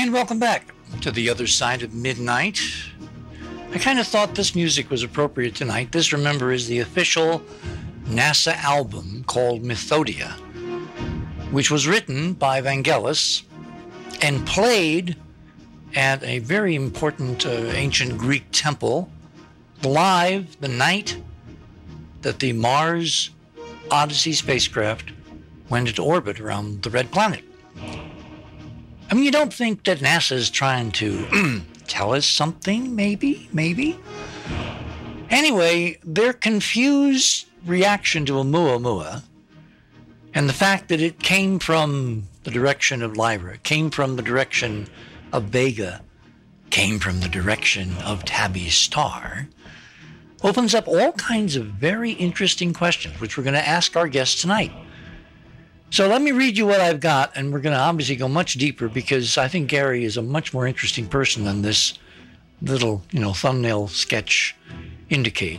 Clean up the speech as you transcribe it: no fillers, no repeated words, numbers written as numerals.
And welcome back to The Other Side of Midnight. I kind of thought this music was appropriate tonight. This, remember, is the official NASA album called Mythodia, which was written by Vangelis and played at a very important ancient Greek temple live the night that the Mars Odyssey spacecraft went into orbit around the Red Planet. I mean, you don't think that NASA is trying to tell us something, maybe? Anyway, their confused reaction to Oumuamua and the fact that it came from the direction of Lyra, came from the direction of Vega, came from the direction of Tabby's star, opens up all kinds of very interesting questions, which we're going to ask our guests tonight. So let me read you what I've got, and we're going to obviously go much deeper because I think Gary is a much more interesting person than this little, thumbnail sketch indicates.